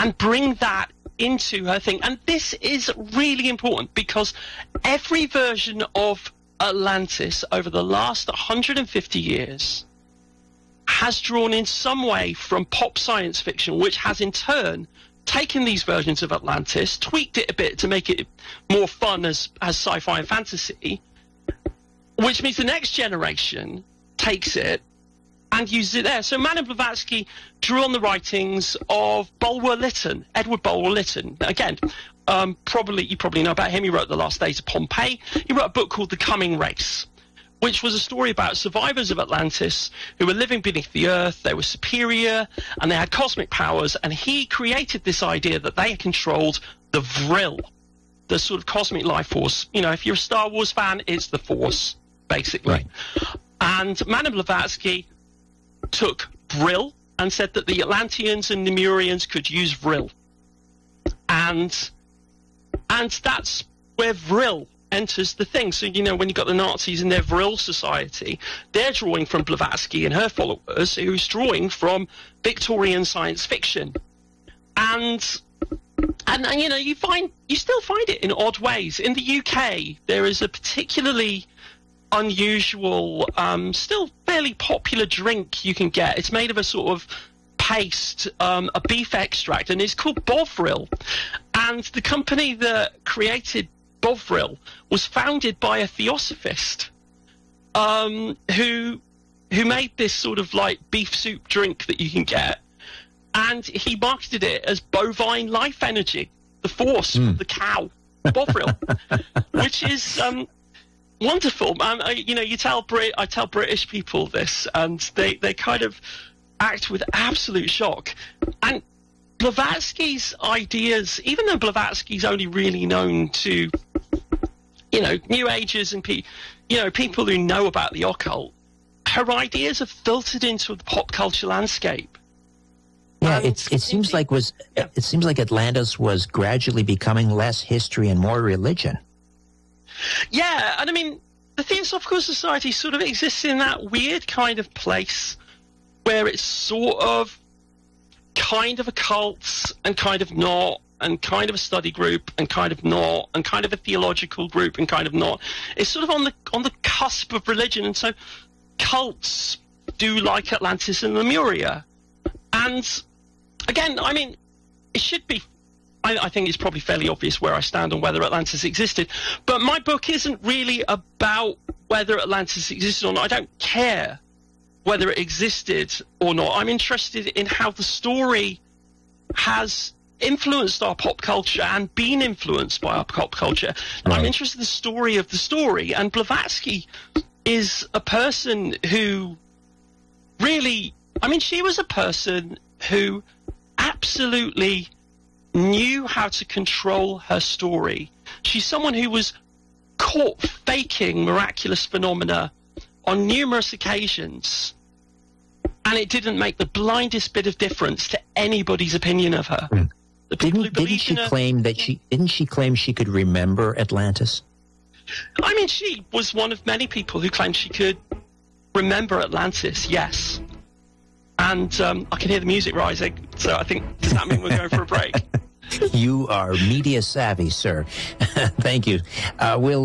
and bring that into her thing. And this is really important because every version of Atlantis over the last 150 years has drawn in some way from pop science fiction, which has in turn taken these versions of Atlantis, tweaked it a bit to make it more fun as sci-fi and fantasy, which means the next generation takes it and uses it there. So Manon Blavatsky drew on the writings of Bulwer-Lytton, Edward Bulwer-Lytton. Again, you probably know about him. He wrote The Last Days of Pompeii. He wrote a book called The Coming Race, which was a story about survivors of Atlantis who were living beneath the earth. They were superior and they had cosmic powers, and he created this idea that they controlled the Vril, the sort of cosmic life force. You know, if you're a Star Wars fan, it's the Force, basically. Right. And Manon Blavatsky took Vril and said that the Atlanteans and Lemurians could use Vril. And that's where Vril enters the thing. So, you know, when you've got the Nazis and their Vril Society, they're drawing from Blavatsky and her followers, who's drawing from Victorian science fiction. And you know, you still find it in odd ways. In the UK, there is a particularly unusual, still fairly popular drink you can get. It's made of a sort of paste, a beef extract, and it's called Bovril. And the company that created Bovril was founded by a theosophist who made this sort of like beef soup drink that you can get, and he marketed it as bovine life energy, the force of the cow, Bovril, which is wonderful. You know, I tell British people this, and they kind of act with absolute shock. And Blavatsky's ideas, even though Blavatsky's only really known to, you know, New Agers and people who know about the occult, her ideas have filtered into the pop culture landscape. Yeah, it seems like Atlantis was gradually becoming less history and more religion. Yeah, and I mean, the Theosophical Society sort of exists in that weird kind of place where it's sort of kind of a cult and kind of not, and kind of a study group and kind of not, and kind of a theological group and kind of not. It's sort of on the cusp of religion, and so cults do like Atlantis and Lemuria. And again, I mean, it should be, I think it's probably fairly obvious where I stand on whether Atlantis existed, but my book isn't really about whether Atlantis existed or not. I don't care whether it existed or not. I'm interested in how the story has influenced our pop culture and been influenced by our pop culture. And I'm interested in the story of the story. And Blavatsky is a person who really, I mean, she was a person who absolutely knew how to control her story. She's someone who was caught faking miraculous phenomena on numerous occasions, and it didn't make the blindest bit of difference to anybody's opinion of her. Didn't she claim she could remember Atlantis? I mean, she was one of many people who claimed she could remember Atlantis, yes. And I can hear the music rising, so I think, does that mean we're going for a break? You are media savvy, sir. Thank you. We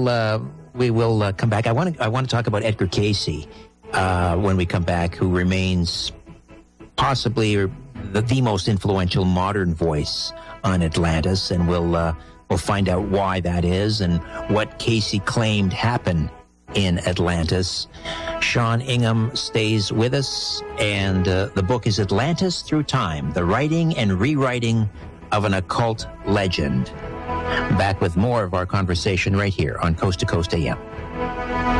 will come back. I want to talk about Edgar Cayce when we come back, who remains possibly the most influential modern voice on Atlantis, and we'll find out why that is and what Cayce claimed happened in Atlantis. Sean Ingham stays with us, and the book is Atlantis Through Time, the writing and rewriting of an occult legend. Back with more of our conversation right here on Coast to Coast AM.